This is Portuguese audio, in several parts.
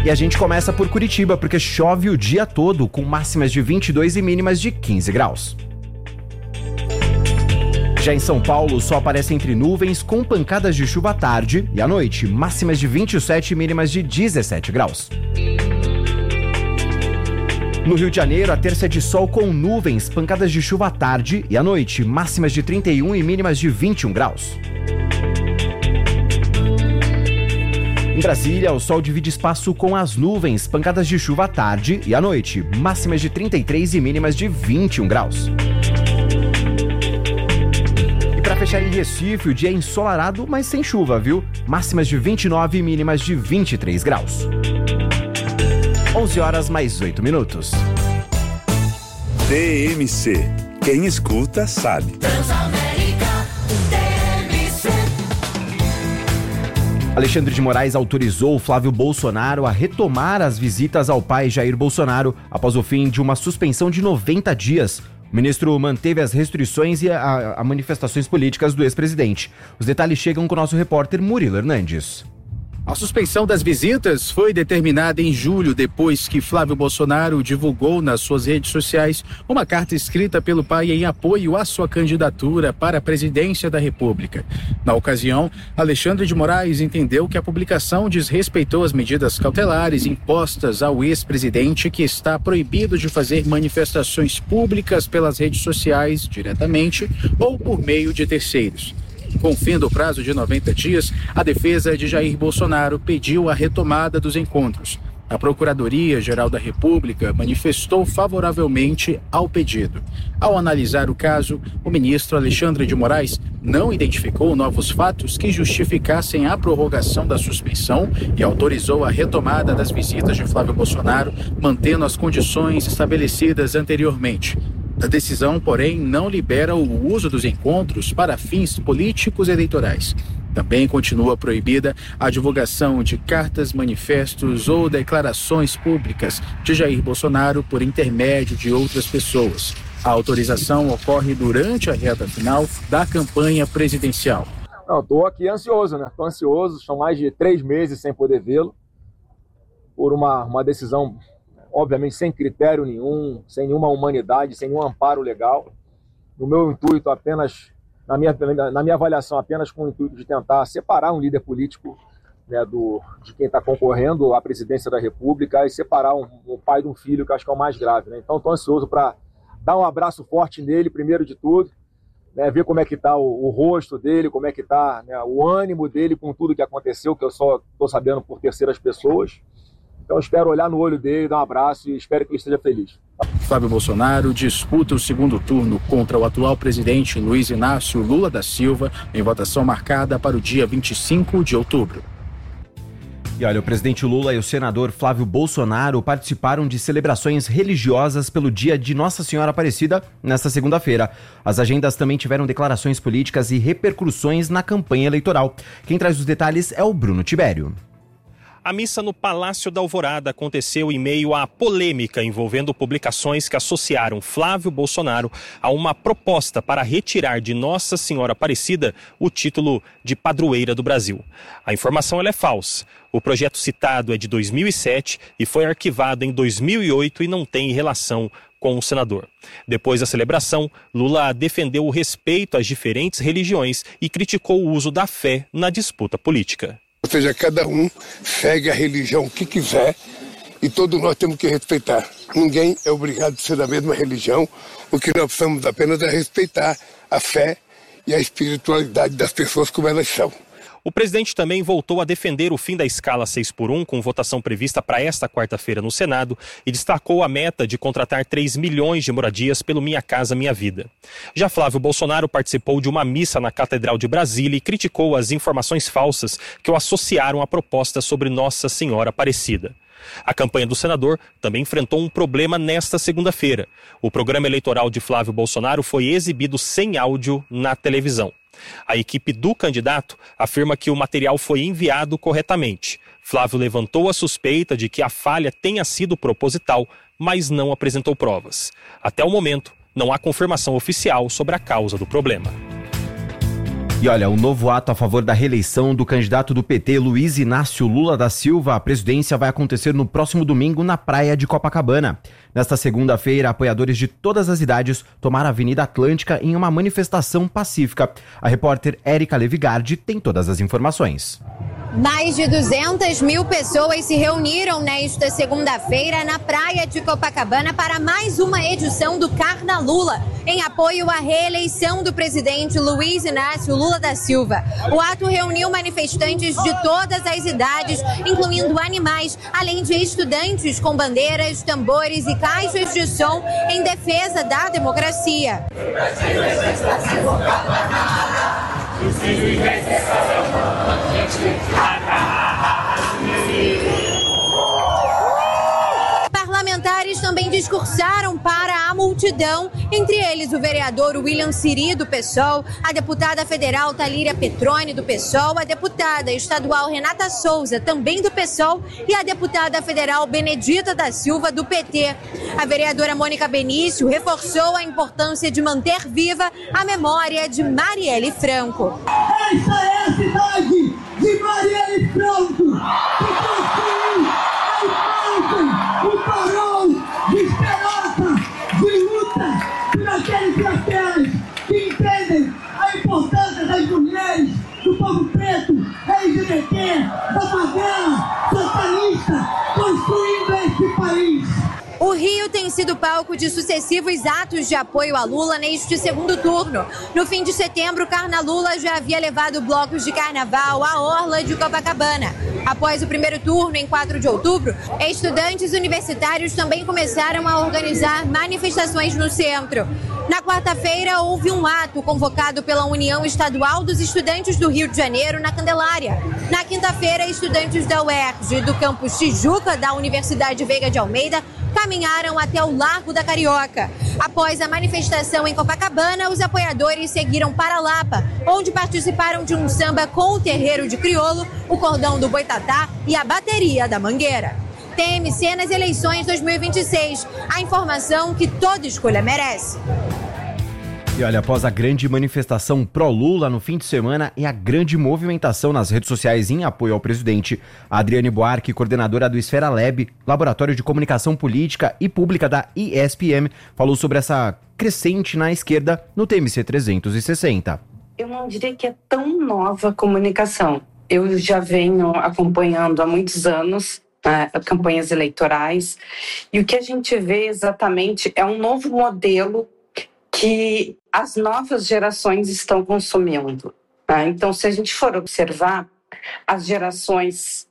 E a gente começa por Curitiba, porque chove o dia todo, com máximas de 22 e mínimas de 15 graus. Já em São Paulo, o sol aparece entre nuvens, com pancadas de chuva à tarde e à noite, máximas de 27 e mínimas de 17 graus. No Rio de Janeiro, a terça é de sol com nuvens, pancadas de chuva à tarde e à noite, máximas de 31 e mínimas de 21 graus. Em Brasília, o sol divide espaço com as nuvens, pancadas de chuva à tarde e à noite, máximas de 33 e mínimas de 21 graus. E para fechar em Recife, o dia é ensolarado, mas sem chuva, viu? Máximas de 29 e mínimas de 23 graus. 11 horas mais 8 minutos. TMC. Quem escuta sabe. Alexandre de Moraes autorizou Flávio Bolsonaro a retomar as visitas ao pai Jair Bolsonaro após o fim de uma suspensão de 90 dias. O ministro manteve as restrições e a manifestações políticas do ex-presidente. Os detalhes chegam com o nosso repórter Murilo Hernandes. A suspensão das visitas foi determinada em julho, depois que Flávio Bolsonaro divulgou nas suas redes sociais uma carta escrita pelo pai em apoio à sua candidatura para a presidência da República. Na ocasião, Alexandre de Moraes entendeu que a publicação desrespeitou as medidas cautelares impostas ao ex-presidente, que está proibido de fazer manifestações públicas pelas redes sociais, diretamente ou por meio de terceiros. Com o fim do prazo de 90 dias, a defesa de Jair Bolsonaro pediu a retomada dos encontros. A Procuradoria-Geral da República manifestou favoravelmente ao pedido. Ao analisar o caso, o ministro Alexandre de Moraes não identificou novos fatos que justificassem a prorrogação da suspensão e autorizou a retomada das visitas de Flávio Bolsonaro, mantendo as condições estabelecidas anteriormente. A decisão, porém, não libera o uso dos encontros para fins políticos e eleitorais. Também continua proibida a divulgação de cartas, manifestos ou declarações públicas de Jair Bolsonaro por intermédio de outras pessoas. A autorização ocorre durante a reta final da campanha presidencial. Estou aqui ansioso, né? Estou ansioso, são mais de 3 meses sem poder vê-lo, por uma decisão, obviamente, sem critério nenhum, sem nenhuma humanidade, sem nenhum amparo legal. No meu intuito, apenas, na minha avaliação, apenas com o intuito de tentar separar um líder político, né, de quem está concorrendo à presidência da República, e separar um pai de um filho, que acho que é o mais grave, né? Então, estou ansioso para dar um abraço forte nele, primeiro de tudo, né, ver como é que está o rosto dele, como é que está, né, o ânimo dele com tudo que aconteceu, que eu só estou sabendo por terceiras pessoas. Então, espero olhar no olho dele, dar um abraço e espero que ele esteja feliz. Flávio Bolsonaro disputa o segundo turno contra o atual presidente Luiz Inácio Lula da Silva, em votação marcada para o dia 25 de outubro. E olha, o presidente Lula e o senador Flávio Bolsonaro participaram de celebrações religiosas pelo dia de Nossa Senhora Aparecida nesta segunda-feira. As agendas também tiveram declarações políticas e repercussões na campanha eleitoral. Quem traz os detalhes é o Bruno Tibério. A missa no Palácio da Alvorada aconteceu em meio à polêmica envolvendo publicações que associaram Flávio Bolsonaro a uma proposta para retirar de Nossa Senhora Aparecida o título de padroeira do Brasil. A informação é falsa. O projeto citado é de 2007 e foi arquivado em 2008 e não tem relação com o senador. Depois da celebração, Lula defendeu o respeito às diferentes religiões e criticou o uso da fé na disputa política. Ou seja, cada um segue a religião que quiser e todos nós temos que respeitar. Ninguém é obrigado a ser da mesma religião. O que nós precisamos apenas é respeitar a fé e a espiritualidade das pessoas como elas são. O presidente também voltou a defender o fim da escala 6x1, com votação prevista para esta quarta-feira no Senado, e destacou a meta de contratar 3 milhões de moradias pelo Minha Casa Minha Vida. Já Flávio Bolsonaro participou de uma missa na Catedral de Brasília e criticou as informações falsas que o associaram à proposta sobre Nossa Senhora Aparecida. A campanha do senador também enfrentou um problema nesta segunda-feira. O programa eleitoral de Flávio Bolsonaro foi exibido sem áudio na televisão. A equipe do candidato afirma que o material foi enviado corretamente. Flávio levantou a suspeita de que a falha tenha sido proposital, mas não apresentou provas. Até o momento, não há confirmação oficial sobre a causa do problema. E olha, um novo ato a favor da reeleição do candidato do PT, Luiz Inácio Lula da Silva, à presidência vai acontecer no próximo domingo na praia de Copacabana. Nesta segunda-feira, apoiadores de todas as idades tomaram a Avenida Atlântica em uma manifestação pacífica. A repórter Érica Levigardi tem todas as informações. Mais de 200 mil pessoas se reuniram nesta segunda-feira na praia de Copacabana para mais uma edição do Carna Lula, em apoio à reeleição do presidente Luiz Inácio Lula da Silva. O ato reuniu manifestantes de todas as idades, incluindo animais, além de estudantes com bandeiras, tambores e caixas de som em defesa da democracia. Parlamentares também discursaram para a multidão, entre eles o vereador William Siri, do PSOL, a deputada federal Talíria Petroni, do PSOL, a deputada estadual Renata Souza, também do PSOL, e a deputada federal Benedita da Silva, do PT. A vereadora Mônica Benício reforçou a importância de manter viva a memória de Marielle Franco. Essa é a cidade de Marielle Franco, que construiu a imagem, o farol de esperança, de luta por aqueles e aquelas que entendem a importância das mulheres, do povo preto, LGBT, da favela, satanista, construindo este país. O Rio tem sido palco de sucessivos atos de apoio a Lula neste segundo turno. No fim de setembro, Carna Lula já havia levado blocos de carnaval à orla de Copacabana. Após o primeiro turno, em 4 de outubro, estudantes universitários também começaram a organizar manifestações no centro. Na quarta-feira, houve um ato convocado pela União Estadual dos Estudantes do Rio de Janeiro, na Candelária. Na quinta-feira, estudantes da UERJ e do campus Tijuca, da Universidade Veiga de Almeida, caminharam até o Largo da Carioca. Após a manifestação em Copacabana, os apoiadores seguiram para Lapa, onde participaram de um samba com o terreiro de Criolo, o cordão do Boitatá e a bateria da Mangueira. TMC nas eleições 2026, a informação que toda escolha merece. E olha, após a grande manifestação pró-Lula no fim de semana e a grande movimentação nas redes sociais em apoio ao presidente, a Adriane Buarque, coordenadora do Esfera Lab, Laboratório de Comunicação Política e Pública da ISPM, falou sobre essa crescente na esquerda no TMC 360. Eu não diria que é tão nova a comunicação. Eu já venho acompanhando há muitos anos campanhas eleitorais, e o que a gente vê exatamente é um novo modelo que as novas gerações estão consumindo. Então, se a gente for observar, as gerações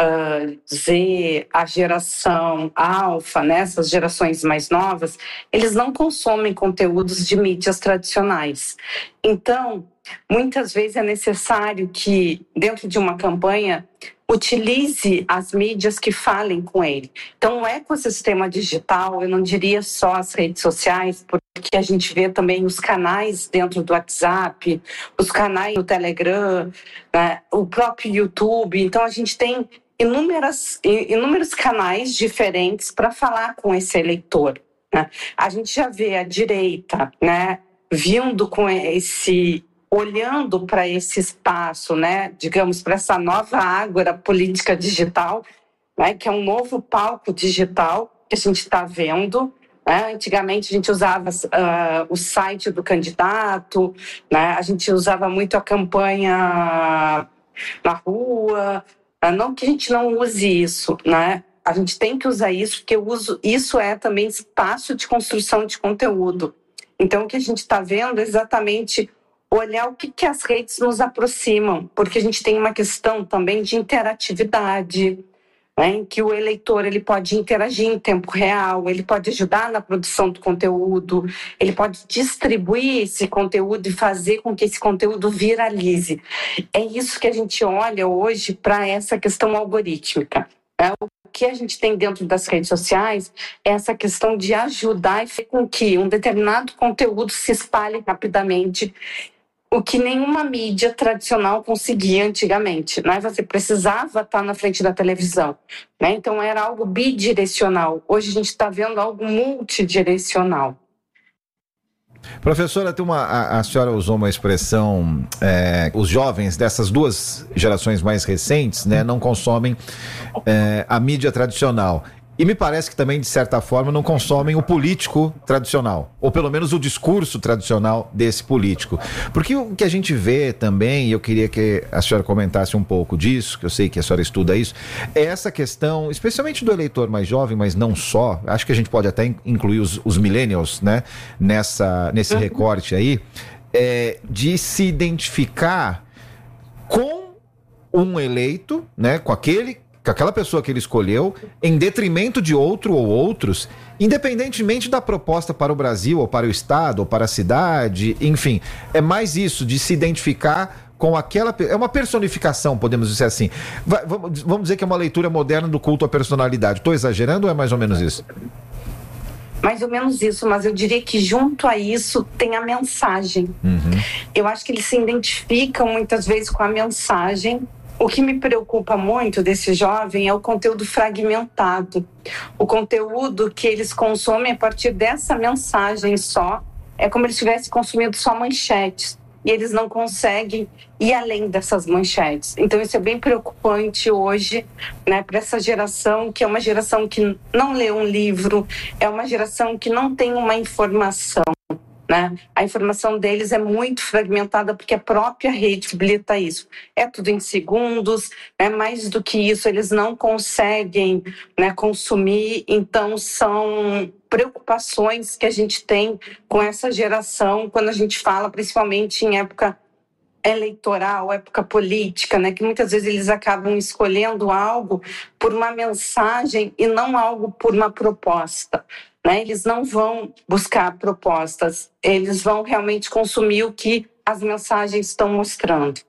Z, a geração alfa, essas gerações mais novas, eles não consomem conteúdos de mídias tradicionais. Então, muitas vezes é necessário que, dentro de uma campanha, utilize as mídias que falem com ele. Então, o ecossistema digital, eu não diria só as redes sociais, porque a gente vê também os canais dentro do WhatsApp, os canais do Telegram, o próprio YouTube. Então, a gente tem inúmeros canais diferentes para falar com esse eleitor. A gente já vê a direita, vindo com olhando para esse espaço, digamos, para essa nova ágora política digital, que é um novo palco digital que a gente está vendo. Antigamente a gente usava o site do candidato, a gente usava muito a campanha na rua, não que a gente não use isso, a gente tem que usar isso, porque isso é também espaço de construção de conteúdo. Então o que a gente está vendo é exatamente olhar o que as redes nos aproximam, porque a gente tem uma questão também de interatividade, em que o eleitor ele pode interagir em tempo real, ele pode ajudar na produção do conteúdo, ele pode distribuir esse conteúdo e fazer com que esse conteúdo viralize. É isso que a gente olha hoje para essa questão algorítmica. O que a gente tem dentro das redes sociais é essa questão de ajudar e fazer com que um determinado conteúdo se espalhe rapidamente, o que nenhuma mídia tradicional conseguia antigamente. Você precisava estar na frente da televisão. Então era algo bidirecional. Hoje a gente está vendo algo multidirecional. Professora, a senhora usou uma expressão, os jovens dessas duas gerações mais recentes, né, não consomem a mídia tradicional. E me parece que também, de certa forma, não consomem o político tradicional, ou pelo menos o discurso tradicional desse político. Porque o que a gente vê também, e eu queria que a senhora comentasse um pouco disso, que eu sei que a senhora estuda isso, é essa questão, especialmente do eleitor mais jovem, mas não só, acho que a gente pode até incluir os millennials, né, nesse recorte aí, de se identificar com um eleito, né, com aquela pessoa que ele escolheu, em detrimento de outro ou outros, independentemente da proposta para o Brasil, ou para o Estado, ou para a cidade, enfim. É mais isso, de se identificar com aquela... É uma personificação, podemos dizer assim. Vamos dizer que é uma leitura moderna do culto à personalidade. Estou exagerando ou é mais ou menos isso? Mais ou menos isso, mas eu diria que junto a isso tem a mensagem. Eu acho que eles se identificam muitas vezes com a mensagem. O que me preocupa muito desse jovem é o conteúdo fragmentado. O conteúdo que eles consomem a partir dessa mensagem só. É como se eles tivessem consumido só manchetes. E eles não conseguem ir além dessas manchetes. Então isso é bem preocupante hoje, né, para essa geração, que é uma geração que não lê um livro, é uma geração que não tem uma informação. Né? A informação deles é muito fragmentada porque a própria rede habilita isso. É tudo em segundos, né? Mais do que isso eles não conseguem, né, consumir. Então são preocupações que a gente tem com essa geração quando a gente fala principalmente em época eleitoral, época política, né? Que muitas vezes eles acabam escolhendo algo por uma mensagem e não algo por uma proposta. Né? Eles não vão buscar propostas, eles vão realmente consumir o que as mensagens estão mostrando.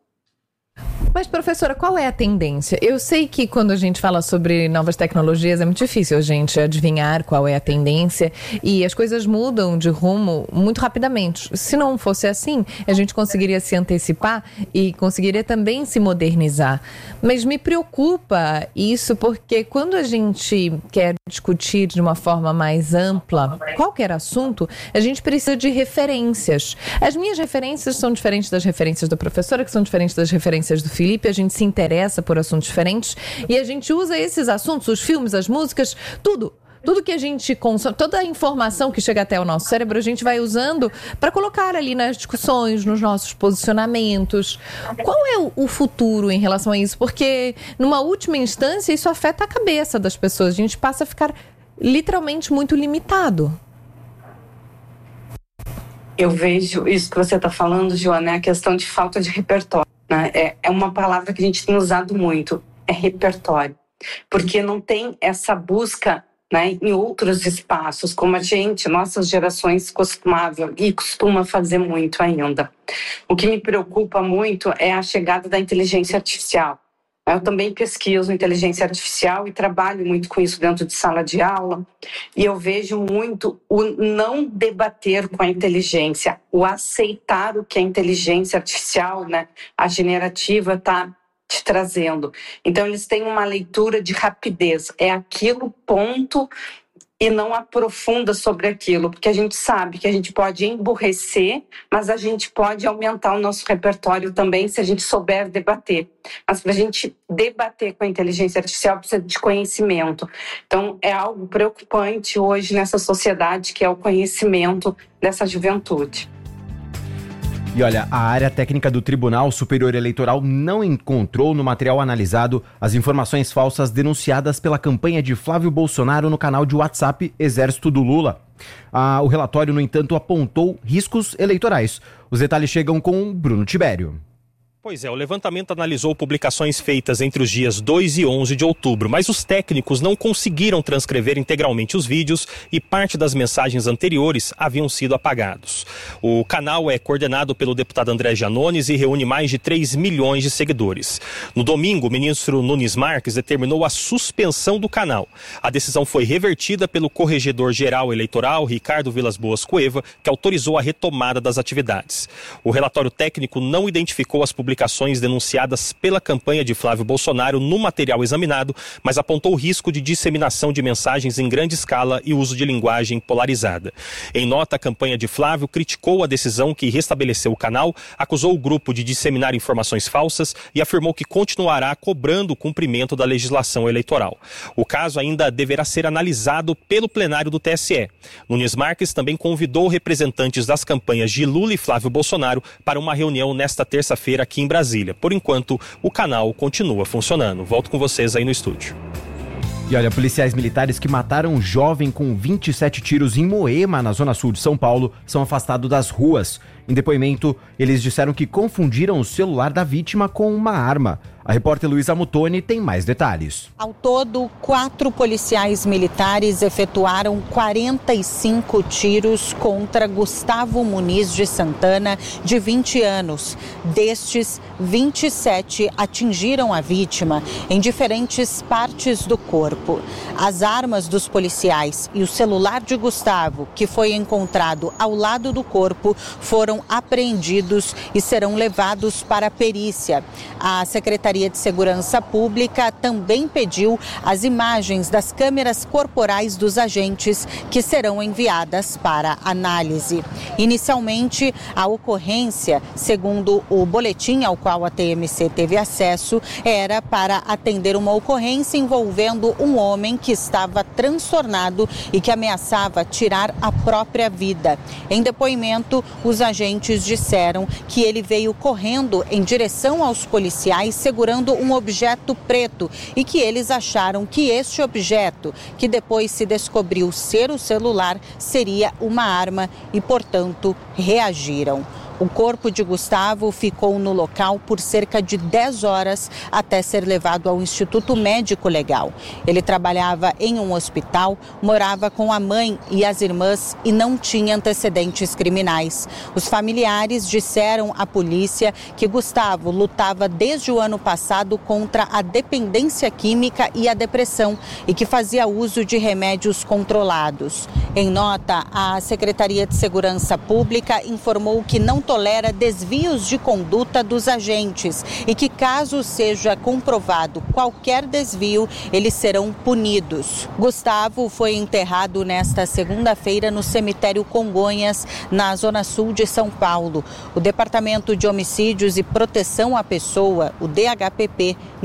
Mas, professora, qual é a tendência? Eu sei que quando a gente fala sobre novas tecnologias é muito difícil a gente adivinhar qual é a tendência e as coisas mudam de rumo muito rapidamente. Se não fosse assim, a gente conseguiria se antecipar e conseguiria também se modernizar. Mas me preocupa isso porque quando a gente quer discutir de uma forma mais ampla qualquer assunto, a gente precisa de referências. As minhas referências são diferentes das referências da professora, que são diferentes das referências do Felipe. A gente se interessa por assuntos diferentes e a gente usa esses assuntos, os filmes, as músicas, tudo que a gente consome, toda a informação que chega até o nosso cérebro, a gente vai usando para colocar ali nas discussões, nos nossos posicionamentos. Qual é o futuro em relação a isso? Porque, numa última instância, isso afeta a cabeça das pessoas. A gente passa a ficar literalmente muito limitado. Eu vejo isso que você está falando, Joana, é a questão de falta de repertório. É uma palavra que a gente tem usado muito, é repertório, porque não tem essa busca, né, em outros espaços, como nossas gerações costuma fazer muito ainda. O que me preocupa muito é a chegada da inteligência artificial. Eu também pesquiso inteligência artificial e trabalho muito com isso dentro de sala de aula, e eu vejo muito o não debater com a inteligência, o aceitar o que a inteligência artificial, né, a generativa, está te trazendo. Então eles têm uma leitura de rapidez, é aquilo, ponto, e não aprofunda sobre aquilo, porque a gente sabe que a gente pode emburrecer, mas a gente pode aumentar o nosso repertório também se a gente souber debater. Mas para a gente debater com a inteligência artificial precisa de conhecimento. Então é algo preocupante hoje nessa sociedade, que é o conhecimento dessa juventude. E olha, a área técnica do Tribunal Superior Eleitoral não encontrou no material analisado as informações falsas denunciadas pela campanha de Flávio Bolsonaro no canal de WhatsApp Exército do Lula. O relatório, no entanto, apontou riscos eleitorais. Os detalhes chegam com Bruno Tibério. Pois é, o levantamento analisou publicações feitas entre os dias 2 e 11 de outubro, mas os técnicos não conseguiram transcrever integralmente os vídeos e parte das mensagens anteriores haviam sido apagados. O canal é coordenado pelo deputado André Gianones e reúne mais de 3 milhões de seguidores. No domingo, o ministro Nunes Marques determinou a suspensão do canal. A decisão foi revertida pelo corregedor-geral eleitoral, Ricardo Vilas Boas Cueva, que autorizou a retomada das atividades. O relatório técnico não identificou as publicações publicações denunciadas pela campanha de Flávio Bolsonaro no material examinado, mas apontou o risco de disseminação de mensagens em grande escala e uso de linguagem polarizada. Em nota, a campanha de Flávio criticou a decisão que restabeleceu o canal, acusou o grupo de disseminar informações falsas e afirmou que continuará cobrando o cumprimento da legislação eleitoral. O caso ainda deverá ser analisado pelo plenário do TSE. Nunes Marques também convidou representantes das campanhas de Lula e Flávio Bolsonaro para uma reunião nesta terça-feira aqui em Brasília. Por enquanto, o canal continua funcionando. Volto com vocês aí no estúdio. E olha, policiais militares que mataram um jovem com 27 tiros em Moema, na zona sul de São Paulo, são afastados das ruas. Em depoimento, eles disseram que confundiram o celular da vítima com uma arma. A repórter Luísa Mutoni tem mais detalhes. Ao todo, 4 policiais militares efetuaram 45 tiros contra Gustavo Muniz de Santana, de 20 anos. Destes, 27 atingiram a vítima em diferentes partes do corpo. As armas dos policiais e o celular de Gustavo, que foi encontrado ao lado do corpo, foram apreendidos e serão levados para a perícia. A Secretaria de Segurança Pública também pediu as imagens das câmeras corporais dos agentes, que serão enviadas para análise. Inicialmente, a ocorrência, segundo o boletim ao qual a TMC teve acesso, era para atender uma ocorrência envolvendo um homem que estava transtornado e que ameaçava tirar a própria vida. Em depoimento, os agentes disseram que ele veio correndo em direção aos policiais segurando um objeto preto e que eles acharam que este objeto, que depois se descobriu ser o celular, seria uma arma e, portanto, reagiram. O corpo de Gustavo ficou no local por cerca de 10 horas até ser levado ao Instituto Médico Legal. Ele trabalhava em um hospital, morava com a mãe e as irmãs e não tinha antecedentes criminais. Os familiares disseram à polícia que Gustavo lutava desde o ano passado contra a dependência química e a depressão e que fazia uso de remédios controlados. Em nota, a Secretaria de Segurança Pública informou que não tolera desvios de conduta dos agentes e que, caso seja comprovado qualquer desvio, eles serão punidos. Gustavo foi enterrado nesta segunda-feira no cemitério Congonhas, na zona sul de São Paulo. O Departamento de Homicídios e Proteção à Pessoa, o DHPP,